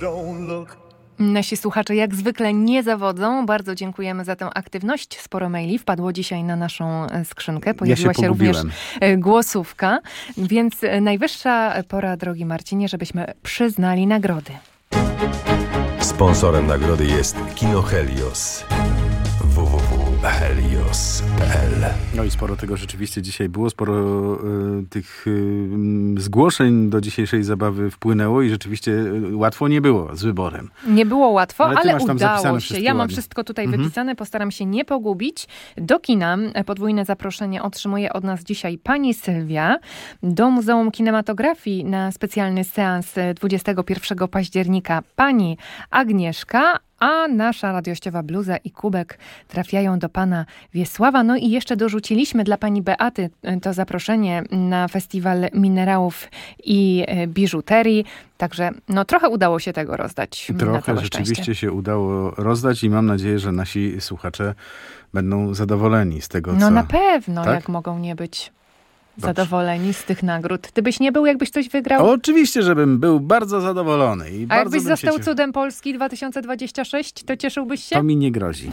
don't look. Nasi słuchacze jak zwykle nie zawodzą. Bardzo dziękujemy za tę aktywność. Sporo maili wpadło dzisiaj na naszą skrzynkę. Pojawiła się również głosówka. Więc najwyższa pora, drogi Marcinie, żebyśmy przyznali nagrody. Sponsorem nagrody jest Kino Helios. www.helios.pl. No i sporo tego rzeczywiście dzisiaj było, sporo tych zgłoszeń do dzisiejszej zabawy wpłynęło i rzeczywiście łatwo nie było z wyborem. Nie było łatwo, ale udało się. Ja mam ładnie. wszystko tutaj wypisane, postaram się nie pogubić. Do kina podwójne zaproszenie otrzymuje od nas dzisiaj pani Sylwia. Do Muzeum Kinematografii na specjalny seans 21 października pani Agnieszka, a nasza radiościowa bluza i kubek trafiają do pana Wiesława. No i jeszcze dorzuciliśmy dla pani Beaty to zaproszenie na Festiwal Minerałów i Biżuterii. Także no trochę udało się tego rozdać. Trochę rzeczywiście się udało rozdać i mam nadzieję, że nasi słuchacze będą zadowoleni z tego, co... No na pewno, tak? Jak mogą nie być zadowoleni z tych nagród. Ty byś nie był, jakbyś coś wygrał? Oczywiście, żebym był bardzo zadowolony. I a bardzo jakbyś został cudem Polski 2026, to cieszyłbyś się? To mi nie grozi.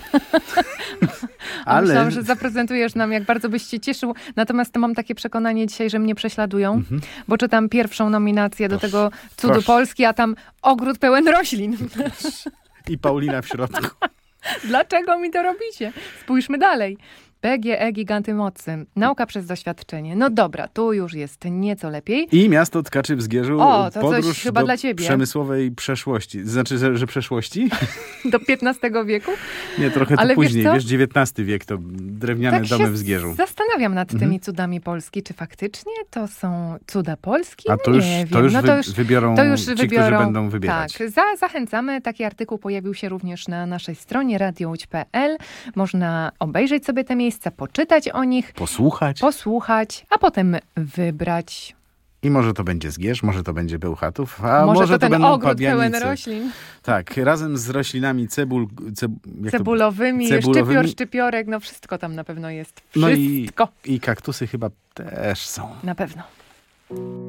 Ale myślałam, że zaprezentujesz nam, jak bardzo byś się cieszył. Natomiast mam takie przekonanie dzisiaj, że mnie prześladują, bo czytam pierwszą nominację do tego cudu Polski, a tam ogród pełen roślin. I Paulina w środku. Dlaczego mi to robicie? Spójrzmy dalej. PGE Giganty Mocy. Nauka przez doświadczenie. No dobra, tu już jest nieco lepiej. I miasto Tkaczy w Zgierzu. O, to podróż coś chyba do dla ciebie. Przemysłowej przeszłości. Znaczy, że przeszłości? Do XV wieku? Nie, trochę to ale później. Wiesz, XIX wiek to drewniane domy w Zgierzu. Zastanawiam nad tymi cudami Polski. Czy faktycznie to są cuda Polski? A to nie już, wiem. to już wybiorą ci, którzy będą wybierać. Tak, zachęcamy. Taki artykuł pojawił się również na naszej stronie radiołódź.pl. Można obejrzeć sobie te miejsca, poczytać o nich. Posłuchać, a potem wybrać. I może to będzie Zgierz, może to będzie Bełchatów, a może to będą ogród Pabianice. pełen roślin. Tak, razem z roślinami cebulowymi, szczypiorek, no wszystko tam na pewno jest. Wszystko. No i kaktusy chyba też są. Na pewno.